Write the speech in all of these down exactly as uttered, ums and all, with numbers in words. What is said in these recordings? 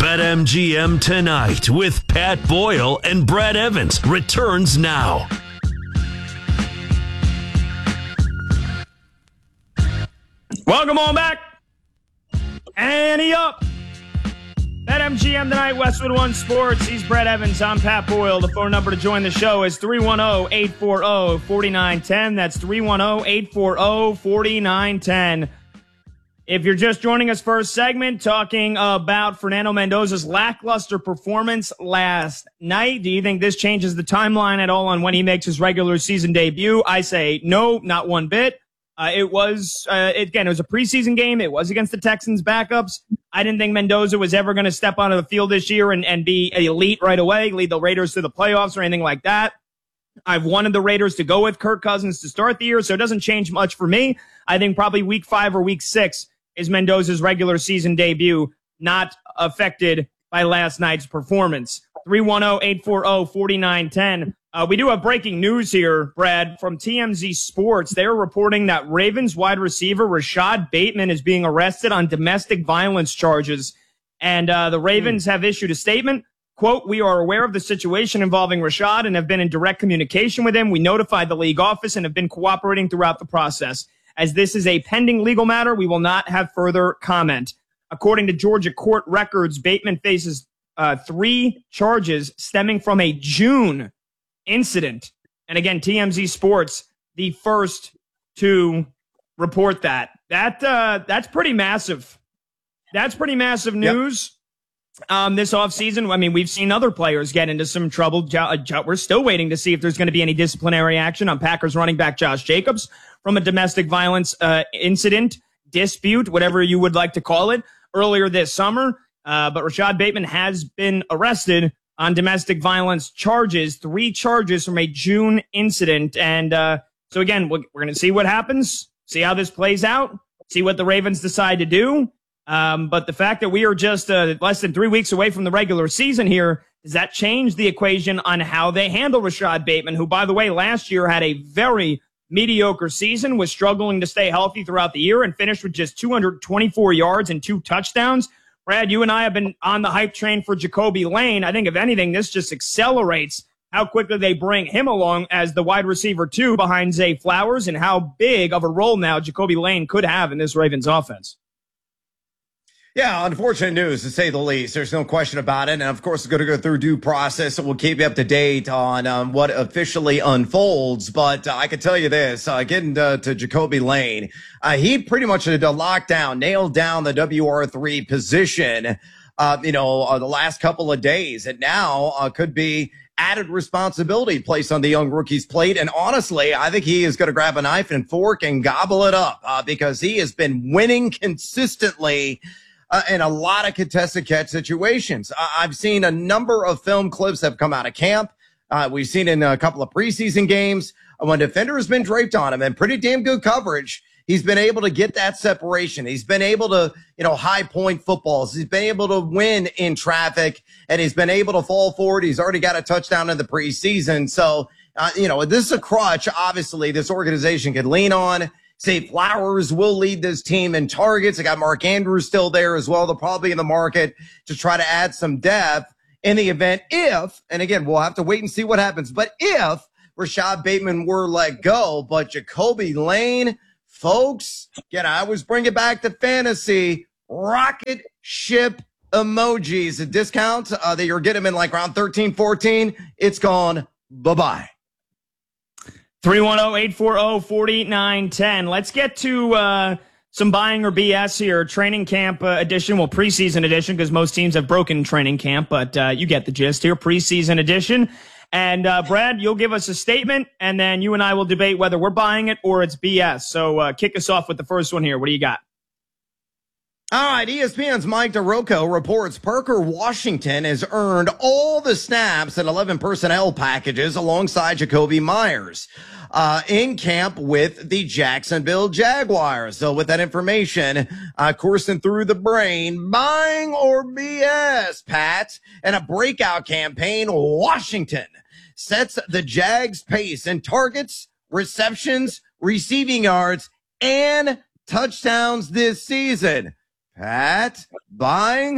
BetMGM Tonight with Pat Boyle and Brad Evans returns now. Welcome on back. Ante up. BetMGM Tonight, Westwood One Sports. He's Brad Evans. I'm Pat Boyle. The phone number to join the show is three one zero, eight four zero, four nine one zero. That's three one zero, eight four zero, four nine one zero. If you're just joining us first segment, talking about Fernando Mendoza's lackluster performance last night. Do you think this changes the timeline at all on when he makes his regular season debut? I say no, not one bit. Uh, it was, uh, again, it was a preseason game. It was against the Texans backups. I didn't think Mendoza was ever going to step onto the field this year and, and be elite right away, lead the Raiders to the playoffs or anything like that. I've wanted the Raiders to go with Kirk Cousins to start the year, so it doesn't change much for me. I think probably week five or week six is Mendoza's regular season debut, not affected by last night's performance. three one zero, eight four zero, four nine one zero. Uh, we do have breaking news here, Brad, from T M Z Sports. They're reporting that Ravens wide receiver Rashad Bateman is being arrested on domestic violence charges. And uh, the Ravens mm. have issued a statement. Quote, "We are aware of the situation involving Rashad and have been in direct communication with him. We notified the league office and have been cooperating throughout the process. As this is a pending legal matter, we will not have further comment." According to Georgia court records, Bateman faces uh, three charges stemming from a June incident. And again, T M Z Sports, the first to report that. That uh, that's pretty massive. That's pretty massive news. Yep. Um, this offseason, I mean, we've seen other players get into some trouble. Jo- Jo- we're still waiting to see if there's going to be any disciplinary action on Packers running back Josh Jacobs from a domestic violence uh, incident, dispute, whatever you would like to call it, earlier this summer. Uh, but Rashad Bateman has been arrested on domestic violence charges, three charges from a June incident. And uh, so, again, we're, we're going to see what happens, see how this plays out, see what the Ravens decide to do. Um, but the fact that we are just uh, less than three weeks away from the regular season here, does that change the equation on how they handle Rashad Bateman, who, by the way, last year had a very mediocre season, was struggling to stay healthy throughout the year and finished with just two hundred twenty-four yards and two touchdowns? Brad, you and I have been on the hype train for Jacoby Lane. I think, if anything, this just accelerates how quickly they bring him along as the wide receiver two behind Zay Flowers, and how big of a role now Jacoby Lane could have in this Ravens offense. Yeah, unfortunate news, to say the least. There's no question about it. And, of course, it's going to go through due process, so we'll keep you up to date on um, what officially unfolds. But uh, I can tell you this, uh, getting to, to Jacoby Lane, uh, he pretty much had to lock down, nailed down the W R three position, uh, you know, uh, the last couple of days. And now uh, could be added responsibility placed on the young rookie's plate. And honestly, I think he is going to grab a knife and fork and gobble it up uh, because he has been winning consistently Uh, in a lot of contested catch situations. Uh, I've seen a number of film clips that have come out of camp. Uh, we've seen in a couple of preseason games uh, when defender has been draped on him and pretty damn good coverage. He's been able to get that separation. He's been able to, you know, high point footballs. He's been able to win in traffic, and he's been able to fall forward. He's already got a touchdown in the preseason. So, uh, you know, this is a crutch, obviously, this organization could lean on. Zay Flowers will lead this team in targets. I got Mark Andrews still there as well. They'll probably in the market to try to add some depth in the event if, and again, we'll have to wait and see what happens, but if Rashad Bateman were let go, but Jacoby Lane, folks, again, I always bring it back to fantasy, rocket ship emojis, a discount uh, that you're getting in like round thirteen, fourteen, it's gone. Bye-bye. three one zero, eight four zero, four nine one zero. Let's get to uh, some buying or B S here. Training camp uh, edition, well, preseason edition, because most teams have broken training camp, but uh, you get the gist here. Preseason edition. And uh, Brad, you'll give us a statement, and then you and I will debate whether we're buying it or it's B S. So uh, kick us off with the first one here. What do you got? All right, E S P N's Mike DeRocco reports Parker Washington has earned all the snaps and eleven personnel packages alongside Jacoby Myers uh, in camp with the Jacksonville Jaguars. So with that information uh, coursing through the brain, buying or B S, Pat, and a breakout campaign, Washington sets the Jags pace in targets, receptions, receiving yards, and touchdowns this season. Pat, buying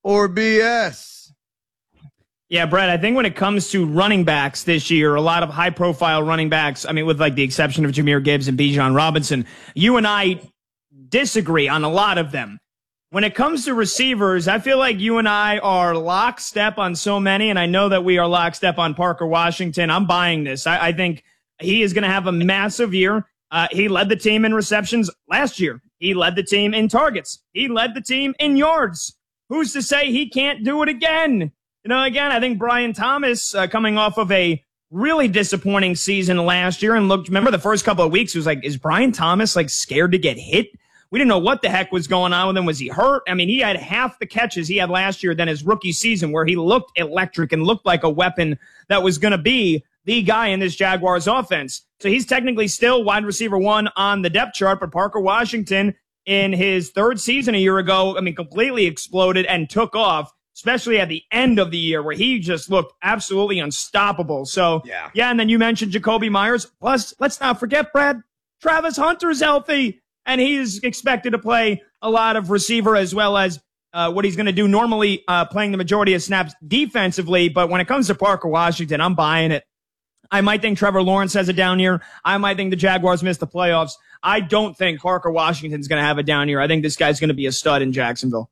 or B S? Yeah, Brett, I think when it comes to running backs this year, a lot of high-profile running backs, I mean, with like the exception of Jahmyr Gibbs and Bijan Robinson, you and I disagree on a lot of them. When it comes to receivers, I feel like you and I are lockstep on so many, and I know that we are lockstep on Parker Washington. I'm buying this. I, I think he is going to have a massive year. Uh, he led the team in receptions last year. He led the team in targets. He led the team in yards. Who's to say he can't do it again? You know, again, I think Brian Thomas, uh, coming off of a really disappointing season last year and looked, remember the first couple of weeks, he was like, is Brian Thomas like scared to get hit? We didn't know what the heck was going on with him. Was he hurt? I mean, he had half the catches he had last year than his rookie season, where he looked electric and looked like a weapon that was going to be the guy in this Jaguars offense. So he's technically still wide receiver one on the depth chart, but Parker Washington in his third season a year ago, I mean, completely exploded and took off, especially at the end of the year where he just looked absolutely unstoppable. So, yeah, yeah and then you mentioned Jakobi Meyers. Plus, let's not forget, Brad, Travis Hunter's healthy, and he's expected to play a lot of receiver as well as uh, what he's going to do normally, uh, playing the majority of snaps defensively. But when it comes to Parker Washington, I'm buying it. I might think Trevor Lawrence has a down year. I might think the Jaguars miss the playoffs. I don't think Parker Washington's going to have a down year. I think this guy's going to be a stud in Jacksonville.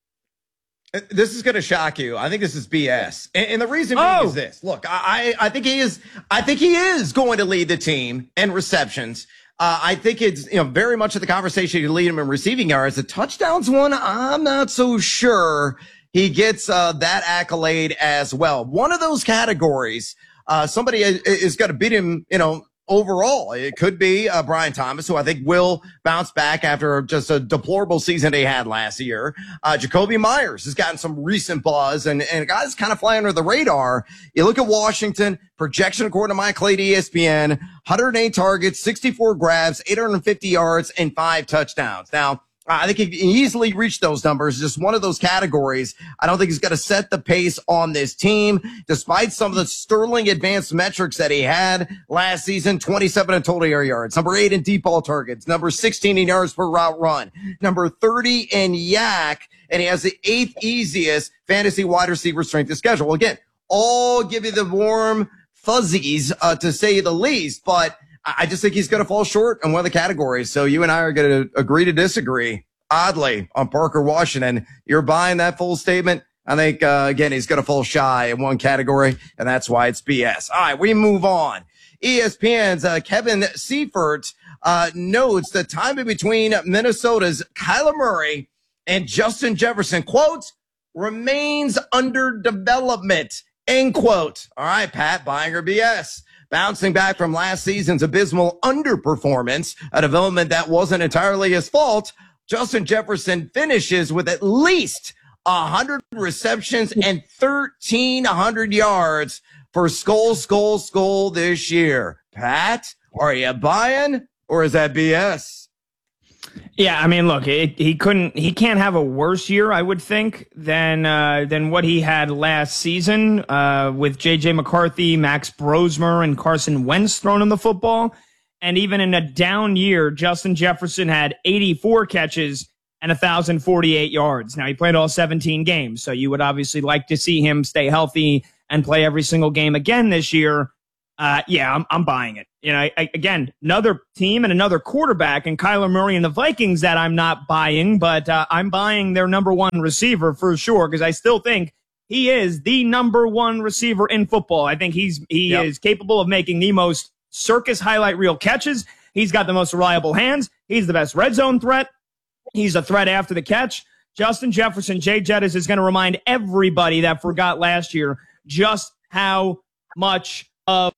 This is going to shock you. I think this is B S. And, and the reason being oh. is this. Look, I, I think he is, I think he is going to lead the team in receptions. Uh, I think it's, you know, very much of the conversation to lead him in receiving yards. The touchdowns one, I'm not so sure he gets uh, that accolade as well. One of those categories, uh, somebody is, is going to beat him, you know, overall. It could be uh, Brian Thomas, who I think will bounce back after just a deplorable season he had last year. Uh, Jakobi Meyers has gotten some recent buzz, and, and guys kind of fly under the radar. You look at Washington, projection according to Mike Clay at E S P N, one hundred eight targets, sixty-four grabs, eight hundred fifty yards, and five touchdowns. Now, I think he can easily reach those numbers. Just one of those categories. I don't think he's going to set the pace on this team, despite some of the sterling advanced metrics that he had last season. twenty-seven in total air yards, number eight in deep ball targets, number sixteen in yards per route run, number thirty in yak, and he has the eighth easiest fantasy wide receiver strength of schedule. Again, all give you the warm fuzzies, uh, to say the least, but I just think he's going to fall short in one of the categories. So you and I are going to agree to disagree, oddly, on Parker Washington. You're buying that full statement. I think, uh, again, he's going to fall shy in one category, and that's why it's B S. All right, we move on. E S P N's uh, Kevin Seifert uh, notes the time in between Minnesota's Kyler Murray and Justin Jefferson, quote, remains under development, end quote. All right, Pat, buying or B S? Bouncing back from last season's abysmal underperformance, a development that wasn't entirely his fault, Justin Jefferson finishes with at least one hundred receptions and thirteen hundred yards for Skull, Skull, Skull this year. Pat, are you buying, or is that B S? Yeah, I mean, look, it, he couldn't, he can't have a worse year, I would think, than uh, than what he had last season uh, with J J McCarthy, Max Brosmer, and Carson Wentz throwing him the football. And even in a down year, Justin Jefferson had eighty-four catches and one thousand forty-eight yards. Now, he played all seventeen games, so you would obviously like to see him stay healthy and play every single game again this year. Uh, yeah, I'm, I'm buying it. You know, I, I, again, another team and another quarterback and Kyler Murray and the Vikings that I'm not buying, but uh, I'm buying their number one receiver for sure, because I still think he is the number one receiver in football. I think he's he yep. is capable of making the most circus highlight reel catches. He's got the most reliable hands. He's the best red zone threat. He's a threat after the catch. Justin Jefferson, Jay Jettis is going to remind everybody that forgot last year just how much of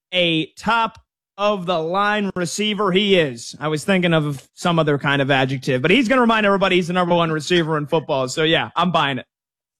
a top of the line receiver he is. I was thinking of some other kind of adjective, but he's going to remind everybody he's the number one receiver in football. So yeah, I'm buying it.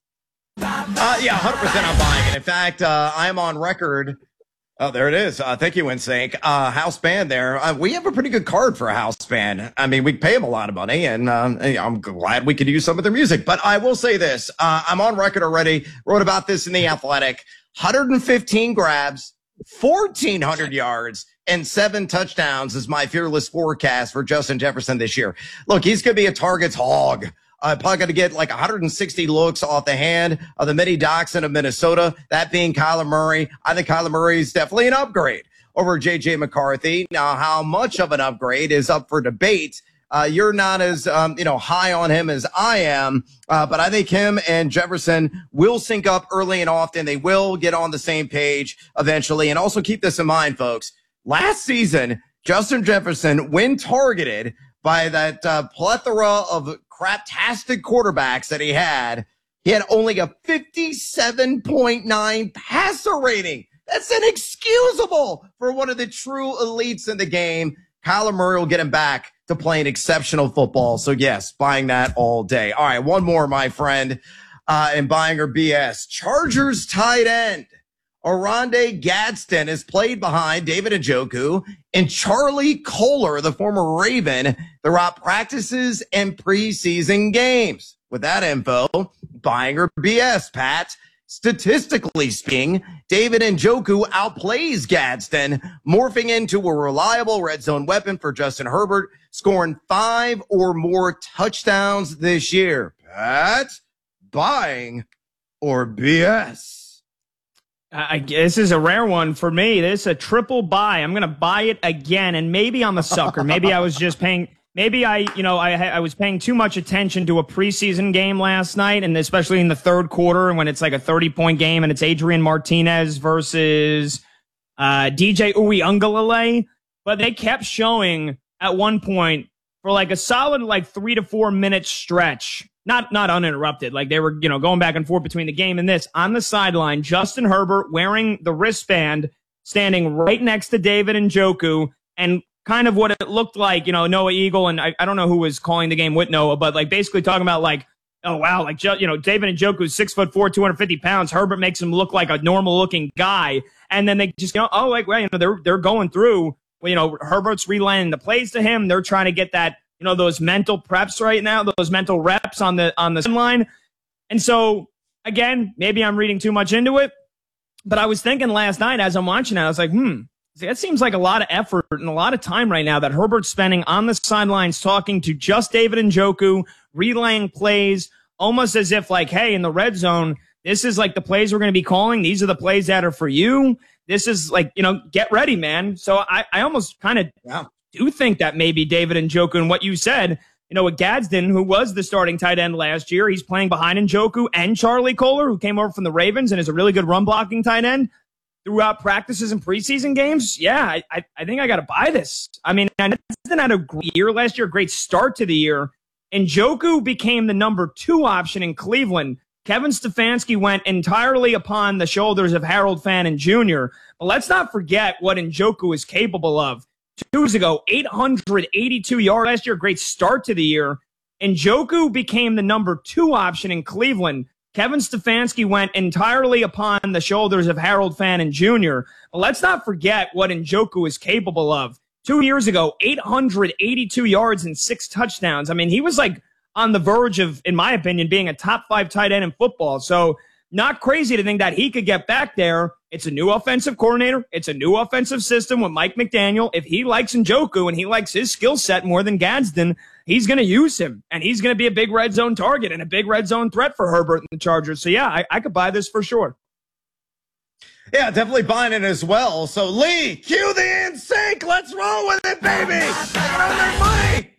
Uh, yeah, one hundred percent I'm buying it. In fact, uh, I'm on record. Oh, there it is. Uh, thank you, NSYNC. Uh, house band there. Uh, we have a pretty good card for a house band. I mean, we pay them a lot of money, and um, I'm glad we could use some of their music. But I will say this. Uh, I'm on record already. Wrote about this in The Athletic. one hundred fifteen grabs, fourteen hundred yards, and seven touchdowns is my fearless forecast for Justin Jefferson this year. Look, he's going to be a targets hog. Uh, probably going to get like one hundred sixty looks off the hand of the mini Dachshund of Minnesota, that being Kyler Murray. I think Kyler Murray is definitely an upgrade over J J McCarthy. Now, how much of an upgrade is up for debate. Uh, you're not as, um, you know, high on him as I am, uh, but I think him and Jefferson will sync up early and often. They will get on the same page eventually. And also keep this in mind, folks. Last season, Justin Jefferson, when targeted by that uh, plethora of craptastic quarterbacks that he had, he had only a fifty-seven point nine passer rating. That's inexcusable for one of the true elites in the game. Kyler Murray will get him back to playing exceptional football. So, yes, buying that all day. All right, one more, my friend, uh, and buying her B S. Chargers tight end Oronde Gadsden is played behind David Njoku and Charlie Kolar, the former Raven, throughout practices and preseason games. With that info, buying her B S, Pat. Statistically speaking, David Njoku outplays Gadsden, morphing into a reliable red zone weapon for Justin Herbert, scoring five or more touchdowns this year. Pat, buying or B S? I, this is a rare one for me. This is a triple buy. I'm going to buy it again, and maybe I'm a sucker. Maybe I was just paying... Maybe I, you know, I I was paying too much attention to a preseason game last night, and especially in the third quarter, and when it's like a thirty-point game, and it's Adrian Martinez versus uh, D J Uiagalelei. But they kept showing at one point for like a solid like three to four minute stretch, not not uninterrupted. Like they were, you know, going back and forth between the game and this on the sideline. Justin Herbert wearing the wristband, standing right next to David Njoku, and kind of what it looked like, you know, Noah Eagle, and I, I don't know who was calling the game with Noah, but like basically talking about like, oh, wow, like, you know, David Njoku's six foot four, two hundred fifty pounds. Herbert makes him look like a normal looking guy. And then they just go, oh, like, well, you know, they're, they're going through, you know, Herbert's relaying the plays to him. They're trying to get that, you know, those mental preps right now, those mental reps on the, on the line. And so again, maybe I'm reading too much into it, but I was thinking last night as I'm watching it, I was like, hmm, that seems like a lot of effort and a lot of time right now that Herbert's spending on the sidelines talking to just David Njoku, relaying plays, almost as if like, hey, in the red zone, this is like the plays we're going to be calling. These are the plays that are for you. This is like, you know, get ready, man. So I, I almost kind of yeah. do think that maybe David Njoku, and what you said, you know, with Gadsden, who was the starting tight end last year, he's playing behind Njoku and Charlie Kolar, who came over from the Ravens and is a really good run blocking tight end. Throughout practices and preseason games, yeah, I, I, I think I got to buy this. I mean, Gadsden had a great year last year, a great start to the year. Njoku became the number two option in Cleveland. Kevin Stefanski went entirely upon the shoulders of Harold Fannin Junior But let's not forget what Njoku is capable of. Two years ago, eight hundred eighty-two yards last year, great start to the year. Njoku became the number two option in Cleveland. Kevin Stefanski went entirely upon the shoulders of Harold Fannin Junior But let's not forget what Njoku is capable of. Two years ago, eight hundred eighty-two yards and six touchdowns. I mean, he was like on the verge of, in my opinion, being a top five tight end in football. So not crazy to think that he could get back there. It's a new offensive coordinator. It's a new offensive system with Mike McDaniel. If he likes Njoku and he likes his skill set more than Gadsden, he's going to use him, and he's going to be a big red zone target and a big red zone threat for Herbert and the Chargers. So, yeah, I, I could buy this for sure. Yeah, definitely buying it as well. So, Lee, cue the in sync. Let's roll with it, baby. Get on their money.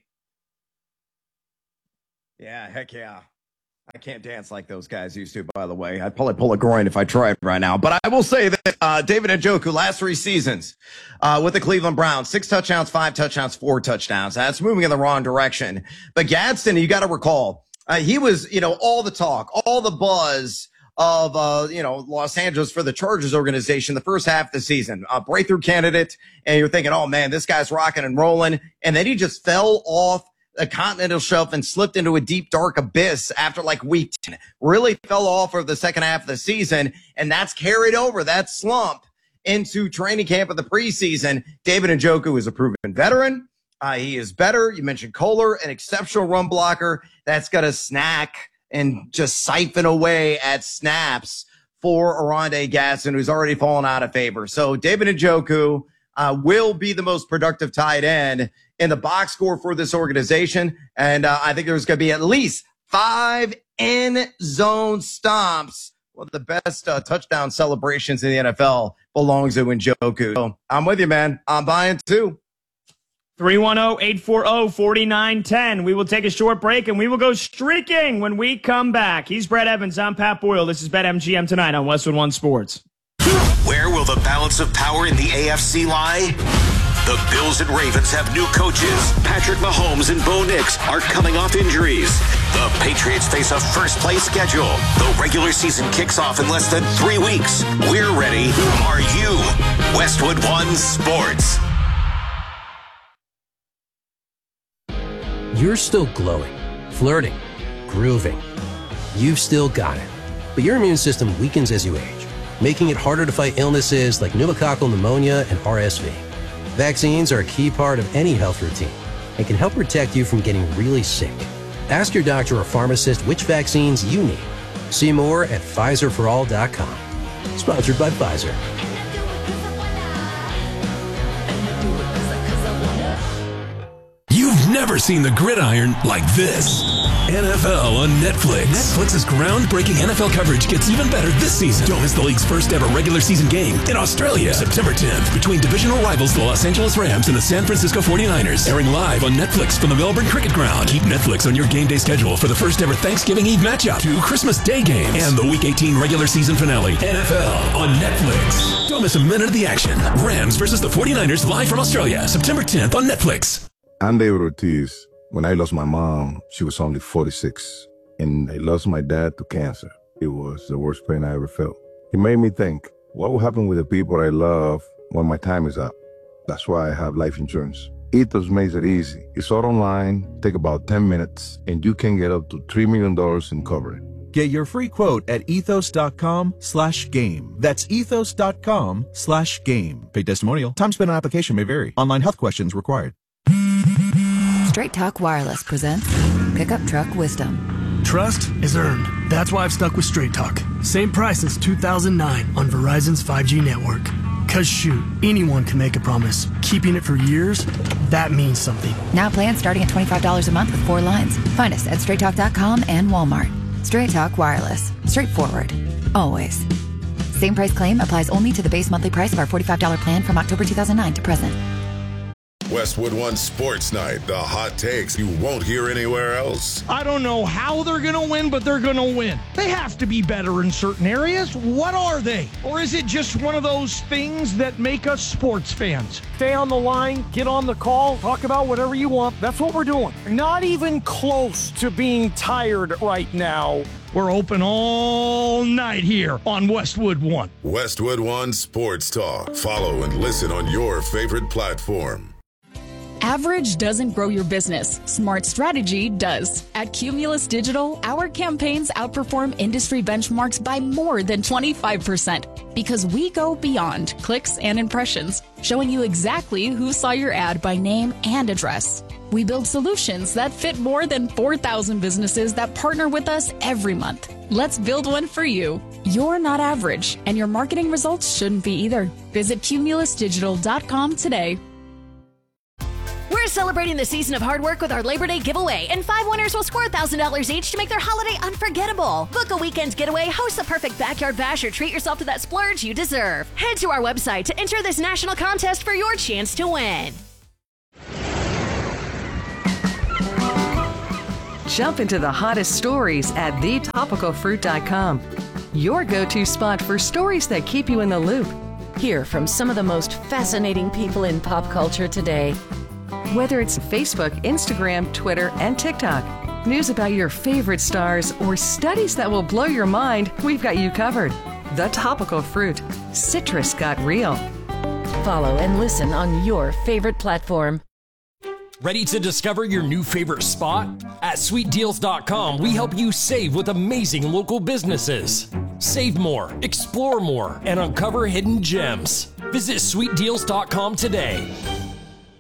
Yeah, heck yeah. I can't dance like those guys used to, by the way. I'd probably pull a groin if I tried right now. But I will say that uh, David Njoku, last three seasons uh, with the Cleveland Browns, six touchdowns, five touchdowns, four touchdowns. That's moving in the wrong direction. But Gadsden, you got to recall, uh, he was, you know, all the talk, all the buzz of, uh, you know, Los Angeles for the Chargers organization the first half of the season. A breakthrough candidate, and you're thinking, oh, man, this guy's rocking and rolling. And then he just fell off a continental shelf and slipped into a deep, dark abyss after like week ten. Really fell off for the second half of the season, and that's carried over, that slump, into training camp of the preseason. David Njoku is a proven veteran. Uh, he is better. You mentioned Kolar, an exceptional run blocker that's got to snack and just siphon away at snaps for Oronde Gadsden, who's already fallen out of favor. So David Njoku uh, will be the most productive tight end in the box score for this organization. And uh, I think there's going to be at least five end zone stomps. One of the best uh, touchdown celebrations in the N F L belongs to Njoku. So I'm with you, man. I'm buying too. three one zero, eight four zero, four nine one zero. We will take a short break, and we will go streaking when we come back. He's Brett Evans. I'm Pat Boyle. This is BetMGM Tonight on Westwood One Sports. Where will the balance of power in the A F C lie? The Bills and Ravens have new coaches. Patrick Mahomes and Bo Nix are coming off injuries. The Patriots face a first-place schedule. The regular season kicks off in less than three weeks. We're ready. Are you? Westwood One Sports. You're still glowing, flirting, grooving. You've still got it. But your immune system weakens as you age, making it harder to fight illnesses like pneumococcal pneumonia and R S V. Vaccines are a key part of any health routine and can help protect you from getting really sick. Ask your doctor or pharmacist which vaccines you need. See more at Pfizer for all dot com. Sponsored by Pfizer. You've never seen the gridiron like this. N F L on Netflix. Netflix's groundbreaking N F L coverage gets even better this season. Don't miss the league's first ever regular season game in Australia, September tenth, between divisional rivals the Los Angeles Rams and the San Francisco forty-niners. Airing live on Netflix from the Melbourne Cricket Ground. Keep Netflix on your game day schedule for the first ever Thanksgiving Eve matchup, two Christmas Day games, and the Week eighteen regular season finale. N F L on Netflix. Don't miss a minute of the action. Rams versus the forty-niners live from Australia, September tenth on Netflix. I'm David Ortiz. When I lost my mom, she was only forty-six, and I lost my dad to cancer. It was the worst pain I ever felt. It made me think, what will happen with the people I love when my time is up? That's why I have life insurance. Ethos makes it easy. It's all online, take about ten minutes, and you can get up to three million dollars in coverage. Get your free quote at ethos.com slash game. That's ethos.com slash game. Paid testimonial. Time spent on application may vary. Online health questions required. Straight Talk Wireless presents Pickup Truck Wisdom. Trust is earned. That's why I've stuck with Straight Talk. Same price since two thousand nine on Verizon's five G network. Cause shoot, anyone can make a promise. Keeping it for years, that means something. Now plans starting at twenty-five dollars a month with four lines. Find us at straight talk dot com and Walmart. Straight Talk Wireless. Straightforward. Always. Same price claim applies only to the base monthly price of our forty-five dollars plan from October two thousand nine to present. Westwood One Sports Night, the hot takes you won't hear anywhere else. I don't know how they're going to win, but they're going to win. They have to be better in certain areas. What are they? Or is it just one of those things that make us sports fans? Stay on the line, get on the call, talk about whatever you want. That's what we're doing. Not even close to being tired right now. We're open all night here on Westwood One. Westwood One Sports Talk. Follow and listen on your favorite platform. Average doesn't grow your business. Smart strategy does. At Cumulus Digital, our campaigns outperform industry benchmarks by more than twenty-five percent because we go beyond clicks and impressions, showing you exactly who saw your ad by name and address. We build solutions that fit more than four thousand businesses that partner with us every month. Let's build one for you. You're not average, and your marketing results shouldn't be either. Visit cumulus digital dot com today. We're celebrating the season of hard work with our Labor Day giveaway, and five winners will score one thousand dollars each to make their holiday unforgettable. Book a weekend getaway, host the perfect backyard bash, or treat yourself to that splurge you deserve. Head to our website to enter this national contest for your chance to win. Jump into the hottest stories at the topical fruit dot com. Your go-to spot for stories that keep you in the loop. Hear from some of the most fascinating people in pop culture today. Whether it's Facebook, Instagram, Twitter, and TikTok, news about your favorite stars, or studies that will blow your mind, we've got you covered. The Topical Fruit. Citrus got real. Follow and listen on your favorite platform. Ready to discover your new favorite spot? At sweet deals dot com, we help you save with amazing local businesses. Save more, explore more, and uncover hidden gems. Visit sweet deals dot com today.